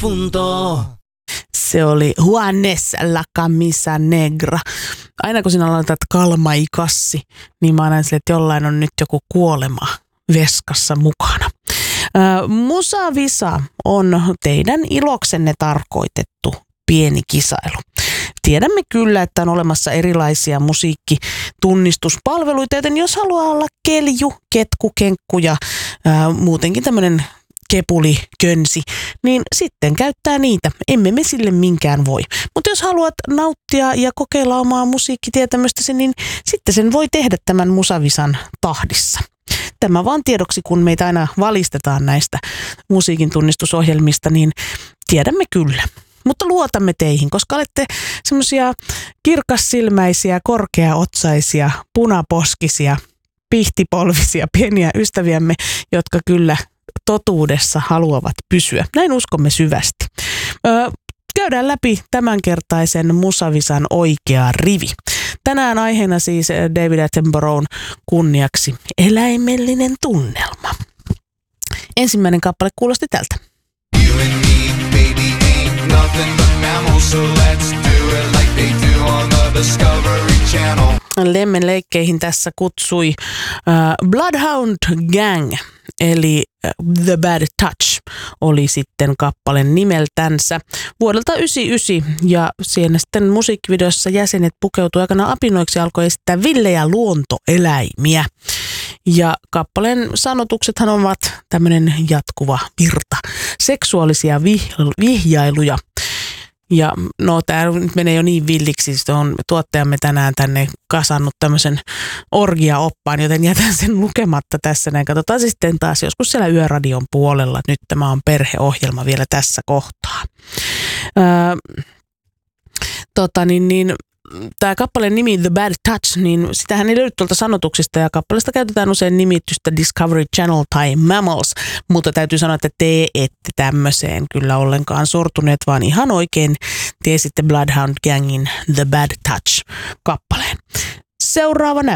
difunto. Se oli Juanes la Camisa Negra. Aina kun sinä laitat kalmaikassi, niin mä aina sille, että jollain on nyt joku kuolema veskassa mukana. Musavisa on teidän iloksenne tarkoitettu pieni kisailu. Tiedämme kyllä, että on olemassa erilaisia musiikkitunnistuspalveluita, joten jos haluaa olla kelju, ketku, kenkku ja muutenkin tämmöinen kepuli, könsi, niin sitten käyttää niitä. Emme me sille minkään voi. Mutta jos haluat nauttia ja kokeilla omaa musiikkitietämystäsi, niin sitten sen voi tehdä tämän Musavisan tahdissa. Tämä vaan tiedoksi, kun meitä aina valistetaan näistä musiikin tunnistusohjelmista, niin tiedämme kyllä. Mutta luotamme teihin, koska olette semmoisia kirkassilmäisiä, korkeaotsaisia, punaposkisia, pihtipolvisia, pieniä ystäviämme, jotka kyllä totuudessa haluavat pysyä. Näin uskomme syvästi. Käydään läpi tämänkertaisen Musavisan oikea rivi. Tänään aiheena siis David Attenboroughin kunniaksi eläimellinen tunnelma. Ensimmäinen kappale kuulosti tältä. You and me, baby, ain't nothing but mammals, so let's do it like they do on the Discovery Channel. Lemmen leikkeihin tässä kutsui Bloodhound Gang, eli The Bad Touch oli sitten kappaleen nimeltänsä vuodelta 1999, ja siinä sitten musiikkivideossa jäsenet pukeutui aikana apinoiksi ja alkoi esittää villejä luontoeläimiä. Ja kappaleen sanotuksethan ovat tämmöinen jatkuva virta, seksuaalisia vihjailuja. Ja no tämä nyt menee jo niin villiksi, että on tuottajamme tänään tänne kasannut tämmöisen orgia-oppaan, joten jätän sen lukematta tässä näin. Katsotaan sitten taas joskus siellä Yöradion puolella. Nyt tämä on perheohjelma vielä tässä kohtaa. Tämä kappaleen nimi The Bad Touch, niin sitähän ei löydy tuolta sanotuksista, ja kappaleesta käytetään usein nimitystä Discovery Channel tai Mammals, mutta täytyy sanoa, että te ette tämmöiseen kyllä ollenkaan sortuneet, vaan ihan oikein tiesitte Bloodhound Gangin The Bad Touch -kappaleen. Seuraava näyttö.